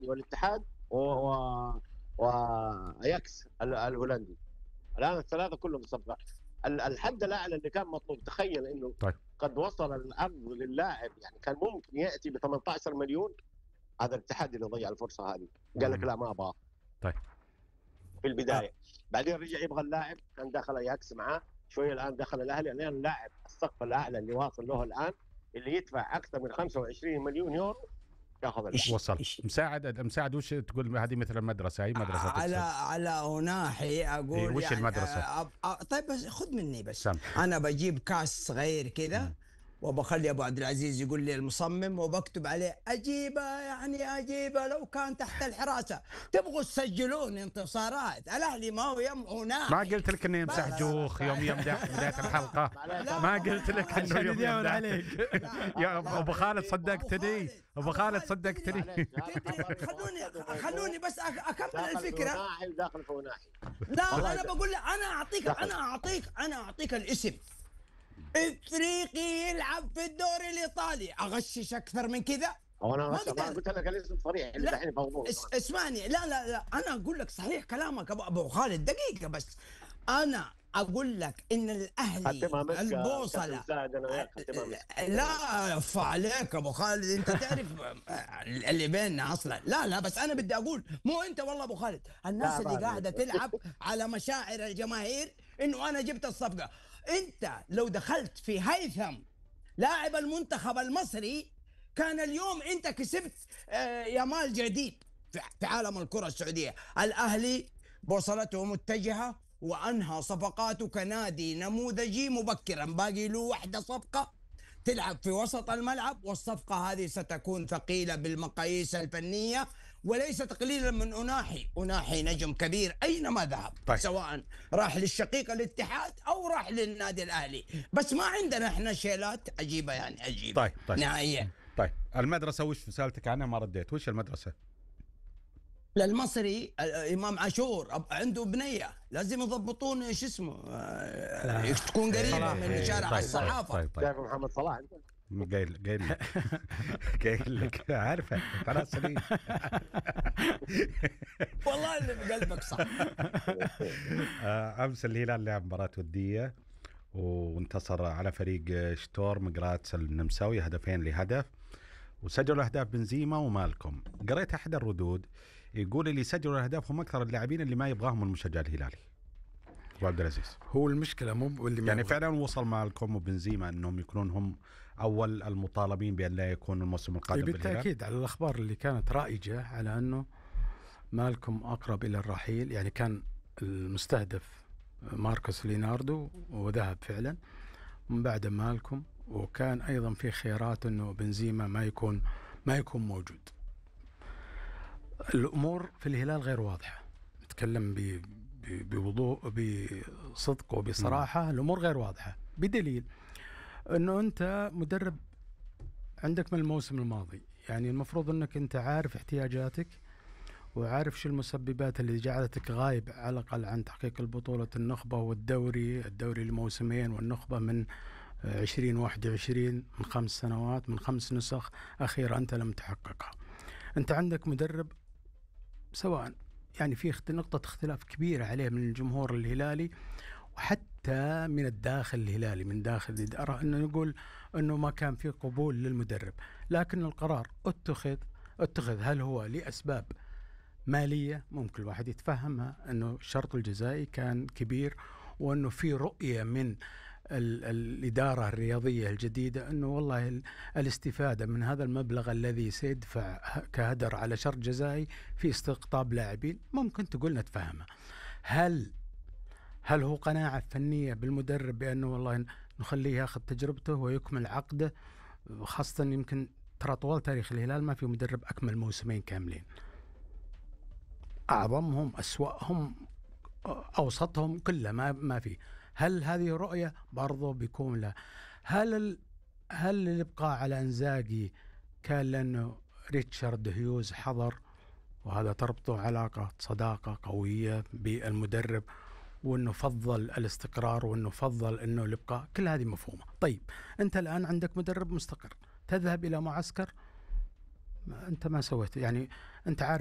والاتحاد واياكس الهولندي. الان الثلاثه كلهم صفقه. الحد الاعلى اللي كان مطلوب، تخيل انه طيب. قد وصل الامر للاعب، يعني كان ممكن ياتي ب 18 مليون. هذا الاتحاد اللي ضيع الفرصه هذه، قال لك لا ما ابغاه. طيب في البدايه بعدين رجع يبغى اللاعب، كان دخل اياكس معاه شويه، الان دخل الاهلي. الان اللاعب السقف الاعلى اللي واصل له الان اللي يدفع اكثر من 25 مليون يورو ياخذ اللاعب. وصل مساعد وش تقول؟ هذه مثل المدرسه، هي مدرسه على أناحي اقول وش يعني المدرسه؟ طيب بس خذ مني بس سم. انا بجيب كاس صغير كذا وبخلي ابو عبد العزيز يقول لي المصمم، وبكتب عليه اجيبه، يعني اجيبه لو كان تحت الحراسه. تبغوا تسجلون انتصارات الاهلي ما هو يمحو ناحي. ما قلت لك انه يمسح جوخ يوم يمدح بداية الحلقه؟ ما قلت لك انه يوم يمدح عليك يا ابو خالد صدقتني، ابو خالد صدقتني. خلوني بس اكمل الفكره. داخل في ناحي. لا انا بقول لك انا اعطيك الاسم. افريقي يلعب في الدوري الايطالي، اغشش اكثر من كذا؟ انا ما قلت لك الاسم صريح اللي الحين موضوع. اسمعني، لا انا اقول لك صحيح كلامك ابو خالد، دقيقه بس. انا اقول لك ان الاهلي البوصله لا اف عليك ابو خالد، انت تعرف اللي بيننا اصلا. لا بس انا بدي اقول، مو انت والله ابو خالد، الناس اللي قاعده تلعب على مشاعر الجماهير انه انا جبت الصفقه. انت لو دخلت في هيثم لاعب المنتخب المصري كان اليوم انت كسبت يامال جديد في عالم الكره السعوديه. الاهلي بوصلته متجهه وأنهى صفقاته كنادي نموذجي مبكرا، باقي له واحدة صفقة تلعب في وسط الملعب، والصفقة هذه ستكون ثقيلة بالمقاييس الفنية وليس تقليلا من أناحي نجم كبير أينما ذهب. طيب. سواء راح للشقيق الاتحاد أو راح للنادي الأهلي، بس ما عندنا احنا شيلات عجيبة، يعني عجيبة. طيب. نهائيا. طيب المدرسة وش سألتك عنها ما رديت، وش المدرسة؟ للمصري امام عاشور عنده بنيه لازم يضبطون شو اسمه تكون قريبه من شارع الصحافه. طيب محمد صلاح انت قايل لك عارفه 3 سنين والله اللي بقلبك صح. امس الهلال لعب مباراه وديه وانتصر على فريق شتورم جراتس النمساوي 2-0، وسجلوا اهداف بنزيما ومالكم. قريت احد الردود يقول اللي سجلوا الاهداف هم اكثر اللاعبين اللي ما يبغاهم المشجع الهلالي. ابو عبد العزيز، هو المشكله مو اللي يعني فعلا وصل مالكم وبنزيما انهم يكونون هم اول المطالبين بان لا يكون الموسم القادم بالهلال؟ بالتاكيد على الاخبار اللي كانت رائجه على انه مالكم اقرب الى الرحيل، يعني كان المستهدف ماركوس ليناردو وذهب فعلا من بعد مالكم، وكان ايضا في خيارات انه بنزيما ما يكون موجود. الامور في الهلال غير واضحه، نتكلم بوضوح بصدق وبصراحه. الامور غير واضحه بدليل انه انت مدرب عندك من الموسم الماضي، يعني المفروض انك انت عارف احتياجاتك وعارف شو المسببات اللي جعلتك غايب على الاقل عن تحقيق البطوله النخبه والدوري لموسمين، والنخبه من 2021 من 5 سنوات، من 5 نسخ أخيرة أنت لم تحققها. أنت عندك مدرب سواء يعني في نقطة اختلاف كبيرة عليه من الجمهور الهلالي وحتى من الداخل الهلالي، من داخل الإدارة، أنه نقول أنه ما كان في قبول للمدرب، لكن القرار اتخذ. هل هو لأسباب مالية؟ ممكن الواحد يتفهمها، أنه الشرط الجزائي كان كبير وأنه في رؤية من الإدارة الرياضية الجديدة أنه والله الاستفادة من هذا المبلغ الذي سيدفع كهدر على شرط جزائي في استقطاب لاعبين، ممكن تقول نتفهمها. هل هو قناعة فنية بالمدرب بأنه والله نخليه ياخذ تجربته ويكمل عقده، خاصة يمكن ترى طوال تاريخ الهلال ما في مدرب أكمل موسمين كاملين، أعظمهم أسوأهم أوسطهم كله ما في. هل هذه رؤية؟ برضو بيكون لا. هل الإبقاء على إنزاغي كان لأنه ريتشارد هيوز حضر وهذا تربطه علاقة صداقة قوية بالمدرب، وأنه فضل الاستقرار وأنه فضل أنه الإبقاء؟ كل هذه مفهومة. طيب أنت الآن عندك مدرب مستقر، تذهب إلى معسكر انت ما سويت يعني، انت عارف